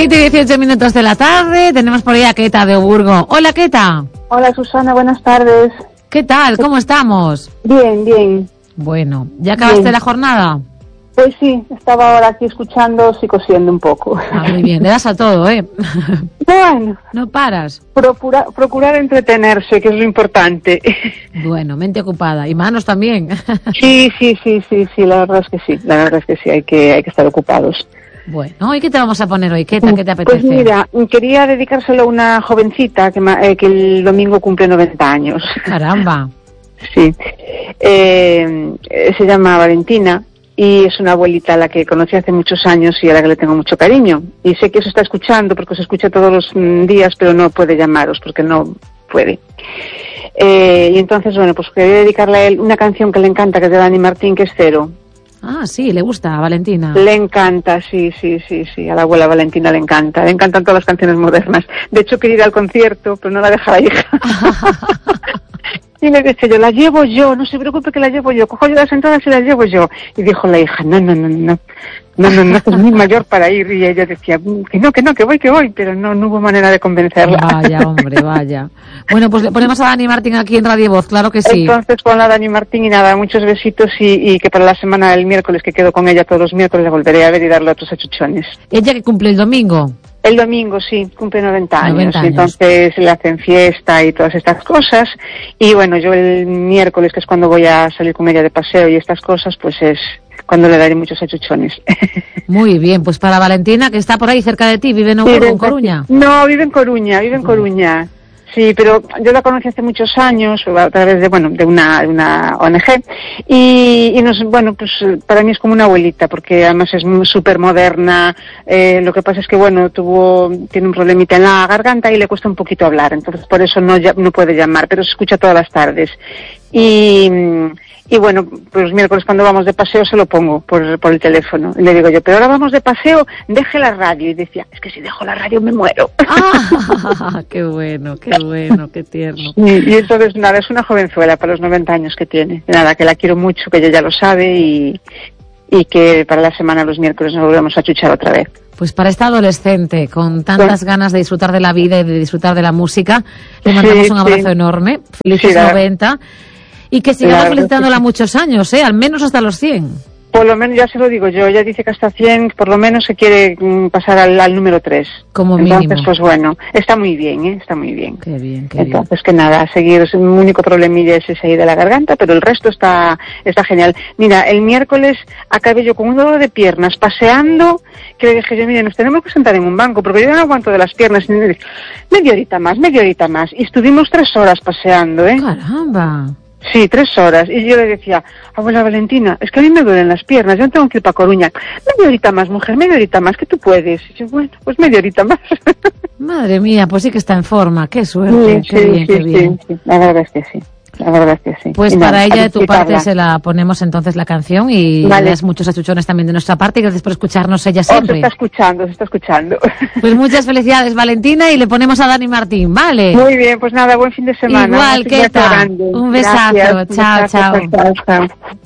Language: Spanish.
7:18 de la tarde, tenemos por ahí a Keta de Oburgo. Hola, Keta. Hola, Susana, buenas tardes. ¿Qué tal? ¿Cómo estamos? Bien, bien. Bueno, ¿ya acabaste Bien. la jornada? Pues sí, estaba ahora aquí escuchando y cosiendo un poco. Ah, muy bien, le das a todo, ¿eh? Bueno, No paras. procurar entretenerse, que es lo importante. Bueno, mente ocupada. Y manos también. Sí, la verdad es que sí, hay que estar ocupados. Bueno, ¿y qué te vamos a poner hoy, Keta? ¿Qué te apetece? Pues mira, quería dedicárselo a una jovencita que el domingo cumple 90 años. Caramba. Sí. Se llama Valentina. Y es una abuelita a la que conocí hace muchos años y a la que le tengo mucho cariño. Y sé que os está escuchando porque os escucha todos los días, pero no puede llamaros porque no puede. Y entonces, bueno, pues quería dedicarle a él una canción que le encanta, que es de Dani Martín, que es Cero. Ah, sí, le gusta a Valentina. Le encanta, sí. A la abuela Valentina le encanta. Le encantan todas las canciones modernas. De hecho, quería ir al concierto, pero no la deja la hija. Y le dije yo, la llevo yo, no se preocupe que la llevo yo, cojo yo las entradas y las llevo yo. Y dijo la hija, no, que es muy mayor para ir. Y ella decía, que voy, pero no hubo manera de convencerla. Vaya, hombre, vaya. Bueno, pues le ponemos a Dani Martín aquí en Radio Voz, claro que sí. Entonces con la Dani Martín y nada, muchos besitos y que para la semana del miércoles, que quedo con ella todos los miércoles, la volveré a ver y darle otros achuchones. ¿Ella que cumple el domingo? El domingo, sí, cumple 90 años. 90 años. Entonces le hacen fiesta y todas estas cosas. Y bueno, yo el miércoles, que es cuando voy a salir con ella de paseo y estas cosas, pues es cuando le daré muchos achuchones. Muy bien, pues para Valentina, que está por ahí cerca de ti, vive en Oburgo, en Coruña. No, vive en Coruña. Sí, pero yo la conocí hace muchos años a través de una ONG y pues para mí es como una abuelita porque además es súper moderna. Lo que pasa es que tiene un problemita en la garganta y le cuesta un poquito hablar, entonces por eso no puede llamar, pero se escucha todas las tardes. Y bueno, pues los miércoles cuando vamos de paseo se lo pongo por el teléfono. Y le digo yo, pero ahora vamos de paseo, deje la radio. Y decía, es que si dejo la radio me muero. Ah, qué bueno, qué tierno. Y entonces nada, es una jovenzuela para los 90 años que tiene. Nada, que la quiero mucho, que ella ya lo sabe y que para la semana los miércoles nos volvemos a chuchar otra vez. Pues para esta adolescente con tantas ganas de disfrutar de la vida y de disfrutar de la música, le mandamos un abrazo enorme. Felices 90. Y que sigamos felicitándola muchos años, al menos hasta los 100. Por lo menos, ya se lo digo yo, ella dice que hasta 100, por lo menos se quiere pasar al número 3. Como mínimo. Entonces, pues bueno, está muy bien, está muy bien. Qué bien. Entonces, que nada, a seguir, el único problemilla es ese ahí de la garganta, pero el resto está genial. Mira, el miércoles acabé yo con un dolor de piernas, paseando, que le dije yo, mire, nos tenemos que sentar en un banco, porque yo no aguanto de las piernas. Y me dije, media horita más. Y estuvimos 3 horas paseando, ¡Caramba! Sí, 3 horas. Y yo le decía, abuela Valentina, es que a mí me duelen las piernas, yo no tengo que ir para Coruña. Media horita más, mujer, que tú puedes. Y yo, bueno, pues media horita más. Madre mía, pues sí que está en forma, qué suerte, qué bien. Sí, la verdad es que sí. Pues para ella de tu parte se la ponemos entonces la canción y le das muchos achuchones también de nuestra parte y gracias por escucharnos ella siempre. Se está escuchando. Pues muchas felicidades, Valentina, y le ponemos a Dani Martín, ¿vale? Muy bien, pues nada, buen fin de semana. Igual, ¿qué tal? Un besazo, chao.